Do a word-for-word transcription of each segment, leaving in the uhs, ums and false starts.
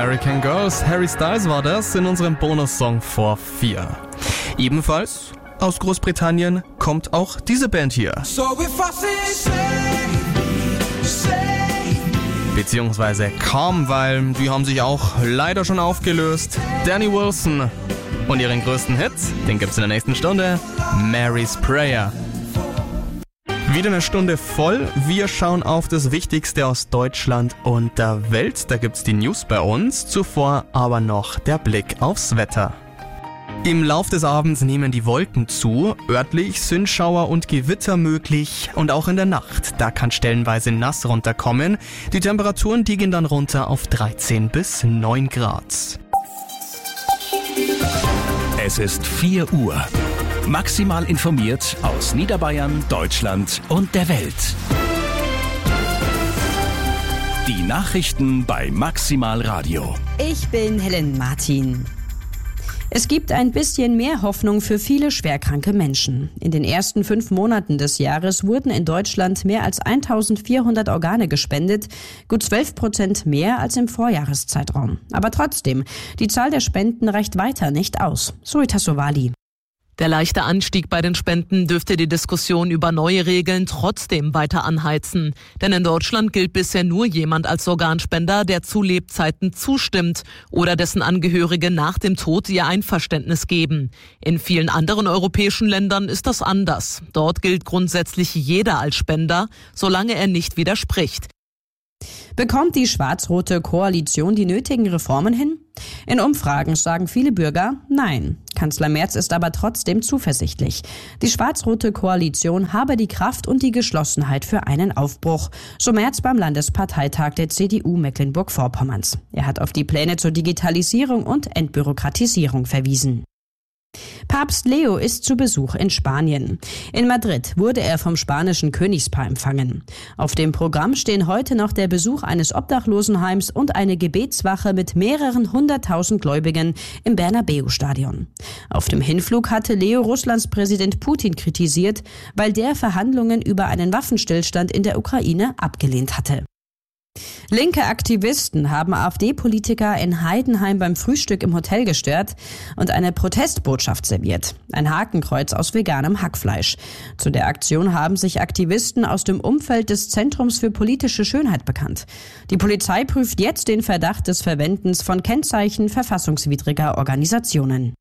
American Girls. Harry Styles war das in unserem Bonus-Song vor vier. Ebenfalls aus Großbritannien kommt auch diese Band hier. So if I say save me, save me. Beziehungsweise kaum, weil die haben sich auch leider schon aufgelöst. Danny Wilson und ihren größten Hit, den gibt's in der nächsten Stunde, Mary's Prayer. Wieder eine Stunde voll. Wir schauen auf das Wichtigste aus Deutschland und der Welt. Da gibt's die News bei uns. Zuvor aber noch der Blick aufs Wetter. Im Lauf des Abends nehmen die Wolken zu. Örtlich sind Schauer und Gewitter möglich. Und auch in der Nacht, da kann stellenweise nass runterkommen. Die Temperaturen, die gehen dann runter auf dreizehn bis neun Grad. Es ist vier Uhr. Maximal informiert aus Niederbayern, Deutschland und der Welt. Die Nachrichten bei Maximal Radio. Ich bin Helen Martin. Es gibt ein bisschen mehr Hoffnung für viele schwerkranke Menschen. In den ersten fünf Monaten des Jahres wurden in Deutschland mehr als eintausendvierhundert Organe gespendet, gut zwölf Prozent mehr als im Vorjahreszeitraum. Aber trotzdem, die Zahl der Spenden reicht weiter nicht aus. Zoe Tassovali. Der leichte Anstieg bei den Spenden dürfte die Diskussion über neue Regeln trotzdem weiter anheizen. Denn in Deutschland gilt bisher nur jemand als Organspender, der zu Lebzeiten zustimmt oder dessen Angehörige nach dem Tod ihr Einverständnis geben. In vielen anderen europäischen Ländern ist das anders. Dort gilt grundsätzlich jeder als Spender, solange er nicht widerspricht. Bekommt die schwarz-rote Koalition die nötigen Reformen hin? In Umfragen sagen viele Bürger nein. Kanzler Merz ist aber trotzdem zuversichtlich. Die schwarz-rote Koalition habe die Kraft und die Geschlossenheit für einen Aufbruch, so Merz beim Landesparteitag der C D U Mecklenburg-Vorpommerns. Er hat auf die Pläne zur Digitalisierung und Entbürokratisierung verwiesen. Papst Leo ist zu Besuch in Spanien. In Madrid wurde er vom spanischen Königspaar empfangen. Auf dem Programm stehen heute noch der Besuch eines Obdachlosenheims und eine Gebetswache mit mehreren hunderttausend Gläubigen im Bernabeu-Stadion. Auf dem Hinflug hatte Leo Russlands Präsident Putin kritisiert, weil der Verhandlungen über einen Waffenstillstand in der Ukraine abgelehnt hatte. Linke Aktivisten haben AfD-Politiker in Heidenheim beim Frühstück im Hotel gestört und eine Protestbotschaft serviert. Ein Hakenkreuz aus veganem Hackfleisch. Zu der Aktion haben sich Aktivisten aus dem Umfeld des Zentrums für politische Schönheit bekannt. Die Polizei prüft jetzt den Verdacht des Verwendens von Kennzeichen verfassungswidriger Organisationen.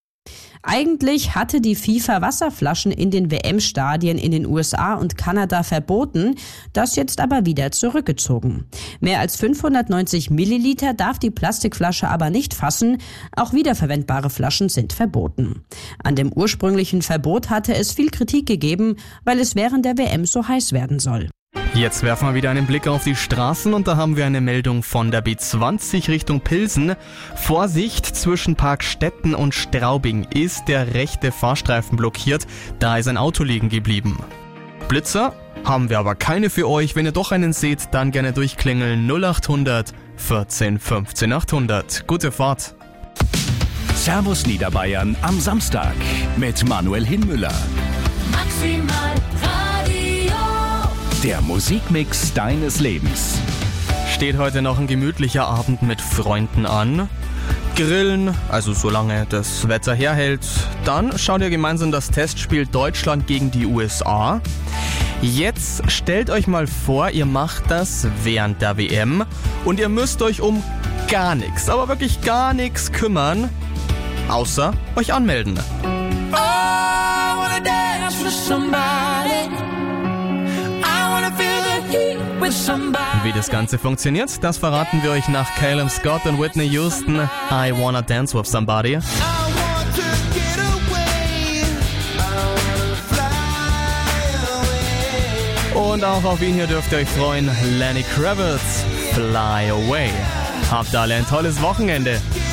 Eigentlich hatte die FIFA Wasserflaschen in den W M-Stadien in den U S A und Kanada verboten, das jetzt aber wieder zurückgezogen. Mehr als fünfhundertneunzig Milliliter darf die Plastikflasche aber nicht fassen, auch wiederverwendbare Flaschen sind verboten. An dem ursprünglichen Verbot hatte es viel Kritik gegeben, weil es während der W M so heiß werden soll. Jetzt werfen wir wieder einen Blick auf die Straßen und da haben wir eine Meldung von der B zwanzig Richtung Pilsen. Vorsicht, zwischen Parkstetten und Straubing ist der rechte Fahrstreifen blockiert, da ist ein Auto liegen geblieben. Blitzer haben wir aber keine für euch. Wenn ihr doch einen seht, dann gerne durchklingeln null acht hundert vierzehn fünfzehn achthundert. Gute Fahrt. Servus Niederbayern am Samstag mit Manuel Hinmüller. Maximal Radio. Der Musikmix deines Lebens. Steht heute noch ein gemütlicher Abend mit Freunden an. Grillen, also solange das Wetter herhält. Dann schaut ihr gemeinsam das Testspiel Deutschland gegen die U S A. Jetzt stellt euch mal vor, ihr macht das während der W M und ihr müsst euch um gar nichts, aber wirklich gar nichts kümmern, außer euch anmelden. Oh, I wanna dance with somebody. I wanna feel the heat with somebody. Wie das Ganze funktioniert, das verraten wir euch nach Calum Scott und Whitney Houston. I Wanna Dance with Somebody. I want to get away. I wanna fly away. Und auch auf ihn hier dürft ihr euch freuen. Lenny Kravitz, Fly Away. Habt alle ein tolles Wochenende.